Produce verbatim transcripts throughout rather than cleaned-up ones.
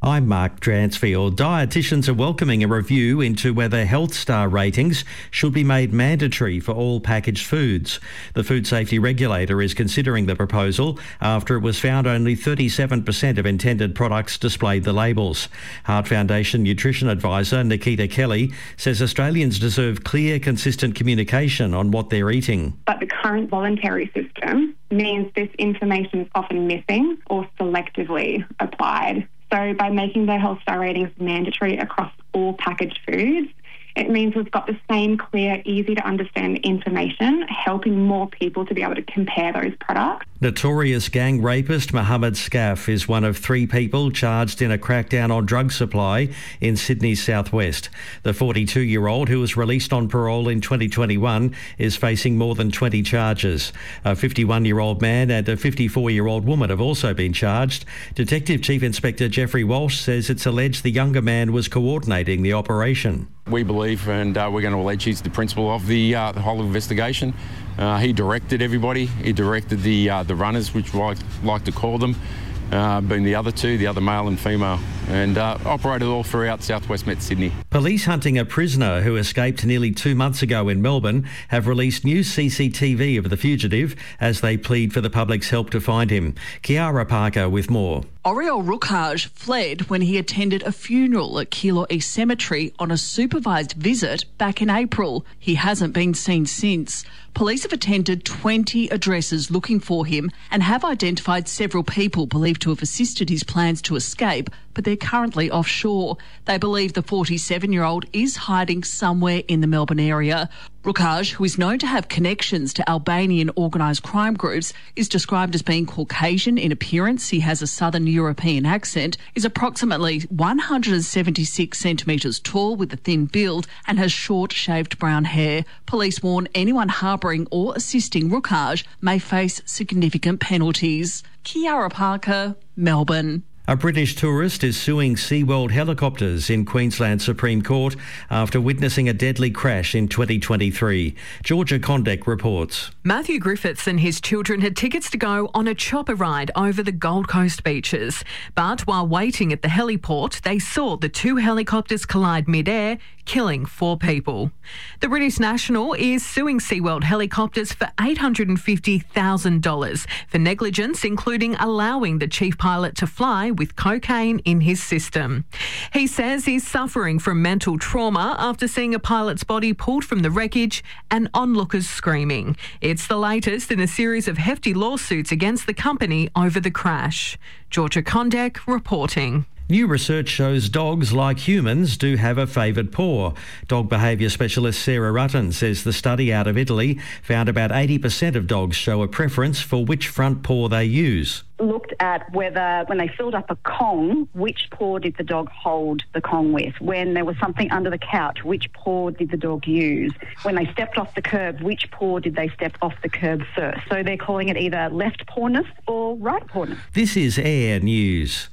I'm Mark Dransfield. Dietitians are welcoming a review into whether Health Star ratings should be made mandatory for all packaged foods. The Food Safety Regulator is considering the proposal after it was found only thirty-seven percent of intended products displayed the labels. Heart Foundation Nutrition Advisor Nikita Kelly says Australians deserve clear, consistent communication on what they're eating. But the current voluntary system means this information is often missing or selectively applied. So by making the Health Star ratings mandatory across all packaged foods, it means we've got the same clear, easy to understand information, helping more people to be able to compare those products. Notorious gang rapist Mohammed Scaff is one of three people charged in a crackdown on drug supply in Sydney's southwest. The forty-two-year-old, who was released on parole in twenty twenty-one, is facing more than twenty charges. A fifty-one-year-old man and a fifty-four-year-old woman have also been charged. Detective Chief Inspector Jeffrey Walsh says it's alleged the younger man was coordinating the operation. We believe, and uh, we're going to allege he's the principal of the, uh, the whole investigation. Uh, he directed everybody. He directed the uh, the runners, which I like to call them, uh, being the other two, the other male and female, and uh, operated all throughout Southwest Met Sydney. Police hunting a prisoner who escaped nearly two months ago in Melbourne have released new C C T V of the fugitive as they plead for the public's help to find him. Kiara Parker with more. Oriol Rukaj fled when he attended a funeral at Keilor East Cemetery on a supervised visit back in April. He hasn't been seen since. Police have attended twenty addresses looking for him and have identified several people believed to have assisted his plans to escape, but they're currently offshore. They believe the forty-seven-year-old is hiding somewhere in the Melbourne area. Rukaj, who is known to have connections to Albanian organised crime groups, is described as being Caucasian in appearance. He has a southern European accent, is approximately one hundred seventy-six centimetres tall with a thin build and has short shaved brown hair. Police warn anyone harbouring or assisting Rukaj may face significant penalties. Kiara Parker, Melbourne. A British tourist is suing SeaWorld Helicopters in Queensland Supreme Court after witnessing a deadly crash in twenty twenty-three. Georgia Condek reports. Matthew Griffiths and his children had tickets to go on a chopper ride over the Gold Coast beaches. But while waiting at the heliport, they saw the two helicopters collide mid-air, killing four people. The British national is suing SeaWorld Helicopters for eight hundred fifty thousand dollars for negligence, including allowing the chief pilot to fly with cocaine in his system. He says he's suffering from mental trauma after seeing a pilot's body pulled from the wreckage and onlookers screaming. It's the latest in a series of hefty lawsuits against the company over the crash. Georgia Condek reporting. New research shows dogs, like humans, do have a favoured paw. Dog behaviour specialist Sarah Rutten says the study out of Italy found about eighty percent of dogs show a preference for which front paw they use. Looked at whether, when they filled up a Kong, which paw did the dog hold the Kong with? When there was something under the couch, which paw did the dog use? When they stepped off the curb, which paw did they step off the curb first? So they're calling it either left pawness or right pawness. This is Air News.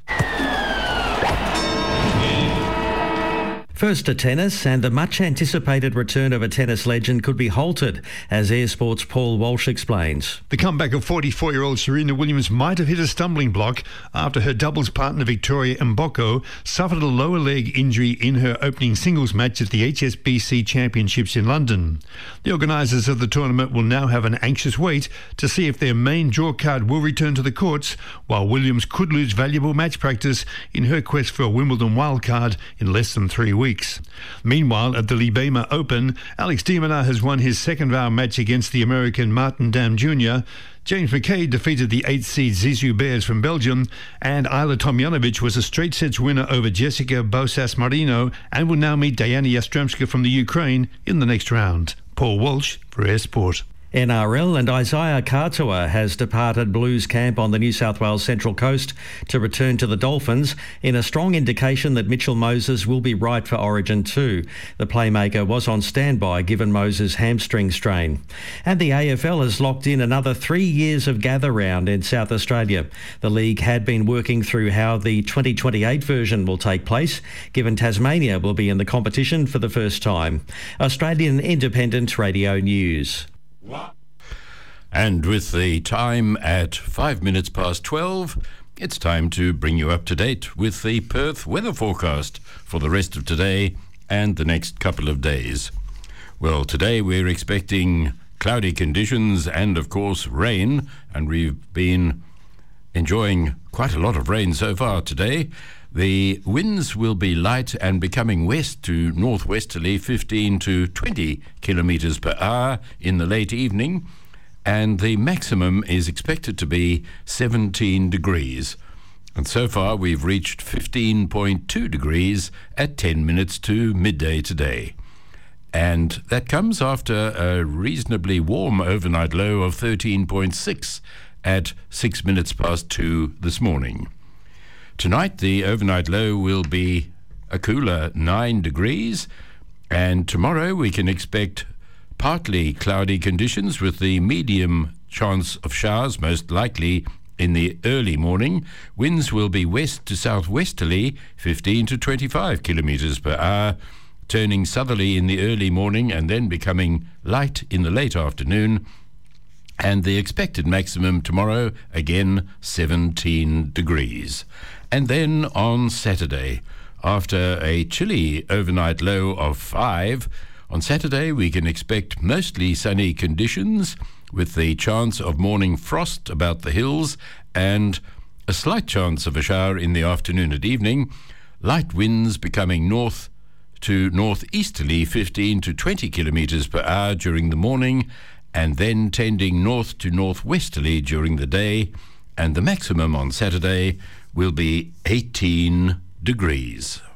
First to tennis, and the much-anticipated return of a tennis legend could be halted, as Air Sport's Paul Walsh explains. The comeback of forty-four-year-old Serena Williams might have hit a stumbling block after her doubles partner Victoria Mboko suffered a lower leg injury in her opening singles match at the H S B C Championships in London. The organisers of the tournament will now have an anxious wait to see if their main draw card will return to the courts, while Williams could lose valuable match practice in her quest for a Wimbledon wildcard in less than three weeks. Meanwhile, at the Libema Open, Alex de Minaur has won his second round match against the American Martin Damm Junior James McKay defeated the eighth seed Zizou Bears from Belgium, and Ayla Tomljanovic was a straight sets winner over Jessica Bosas-Marino and will now meet Diana Yastremska from the Ukraine in the next round. Paul Walsh for Air Sport. N R L, and Isaiah Katoa has departed Blues camp on the New South Wales Central Coast to return to the Dolphins in a strong indication that Mitchell Moses will be right for Origin two. The playmaker was on standby given Moses' hamstring strain. And the A F L has locked in another three years of gather round in South Australia. The league had been working through how the twenty twenty-eight version will take place, given Tasmania will be in the competition for the first time. Australian Independent Radio News. And with the time at five minutes past twelve, It's time to bring you up to date with the Perth weather forecast for the rest of today and the next couple of days. Well, today we're expecting cloudy conditions and, of course, rain, and we've been enjoying quite a lot of rain so far today. The winds will be light and becoming west to northwesterly, fifteen to twenty kilometres per hour in the late evening, and the maximum is expected to be seventeen degrees. And so far we've reached fifteen point two degrees at ten minutes to midday today. And that comes after a reasonably warm overnight low of thirteen point six at six minutes past two this morning. Tonight the overnight low will be a cooler nine degrees, and tomorrow we can expect partly cloudy conditions with the medium chance of showers, most likely in the early morning. Winds will be west to southwesterly, fifteen to twenty-five kilometres per hour, turning southerly in the early morning and then becoming light in the late afternoon. And the expected maximum tomorrow, again, seventeen degrees. And then on Saturday, after a chilly overnight low of five, on Saturday we can expect mostly sunny conditions with the chance of morning frost about the hills and a slight chance of a shower in the afternoon and evening. Light winds becoming north to northeasterly, fifteen to twenty kilometres per hour during the morning, and then tending north to northwesterly during the day, and the maximum on Saturday will be eighteen degrees.